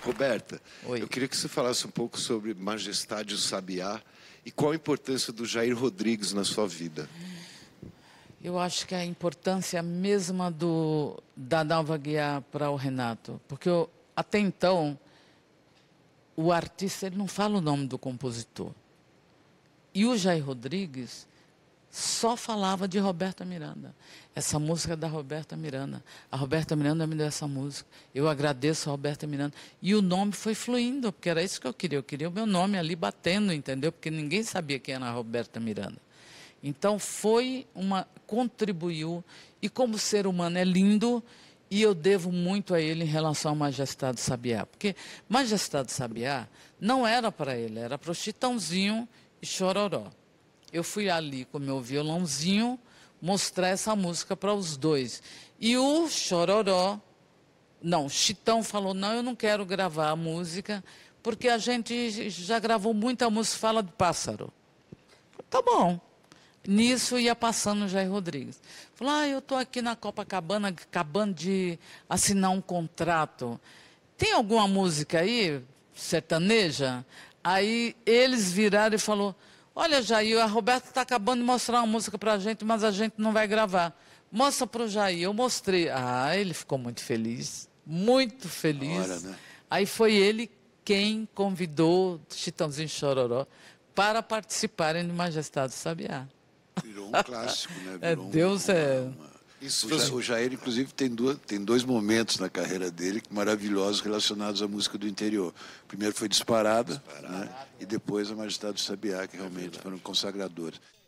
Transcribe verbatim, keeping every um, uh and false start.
Roberta, Oi. eu queria que você falasse um pouco sobre Majestade o Sabiá e qual a importância do Jair Rodrigues na sua vida. Eu acho que a importância mesma do, da Dalva Guiar para o Renato, porque eu, até então, o artista ele não fala o nome do compositor. E o Jair Rodrigues só falava de Roberta Miranda. Essa música é da Roberta Miranda. A Roberta Miranda me deu essa música. Eu agradeço a Roberta Miranda. E o nome foi fluindo, porque era isso que eu queria. Eu queria o meu nome ali batendo, entendeu? Porque ninguém sabia quem era a Roberta Miranda. Então foi uma... contribuiu. E como ser humano é lindo, e eu devo muito a ele em relação ao Majestade Sabiá. Porque Majestade Sabiá não era para ele, era para o Chitãozinho e Chororó. Eu fui ali com meu violãozinho mostrar essa música para os dois. E o Chororó, não, Chitão falou, não, eu não quero gravar a música, porque a gente já gravou muita música, fala do pássaro. Tá bom. Nisso ia passando o Jair Rodrigues. Falou, ah, eu estou aqui na Copacabana, acabando de assinar um contrato. Tem alguma música aí, sertaneja? Aí eles viraram e falaram, olha, Jair, a Roberta está acabando de mostrar uma música para a gente, mas a gente não vai gravar. Mostra para o Jair. Eu mostrei. Ah, ele ficou muito feliz, muito feliz. Hora, né? Aí foi ele quem convidou Chitãozinho e Chororó para participarem do Majestade Sabiá. Virou um clássico, né? É, Virou Deus uma, é... uma... Isso, o, Jair, o Jair, inclusive, tem, duas, tem dois momentos na carreira dele maravilhosos relacionados à música do interior. O primeiro foi Disparada, Disparada. Né? E depois a Majestade do Sabiá, que realmente é foram consagradores.